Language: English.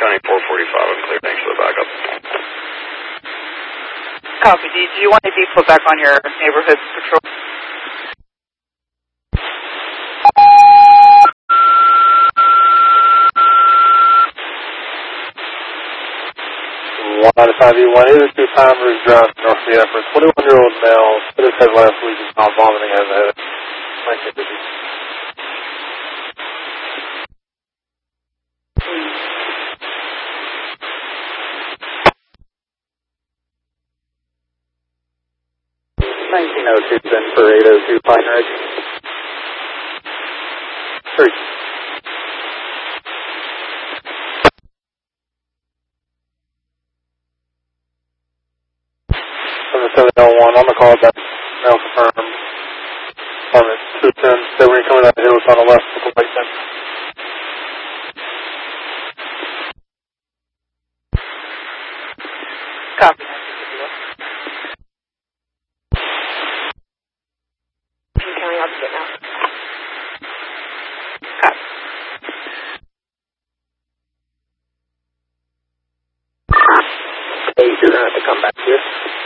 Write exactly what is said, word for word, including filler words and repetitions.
County four forty-five, I'm clear. Thanks for the backup. Copy. Do you, do you want to be put back on your neighborhood patrol? one ninety-five E one, either two Timers Drive, North Biafra, twenty-one-year-old male, hit his head last week, is not vomiting, has a headache. nineteen fifty. nineteen oh two, then for eight oh two Pine Ridge. Three. seven oh one, on the call back, now confirmed. Apartment two ten, say when you're coming out the hill, it's on the left, look right then. Copy. County opposite now. Copy. Hey, you're going to have to come back here.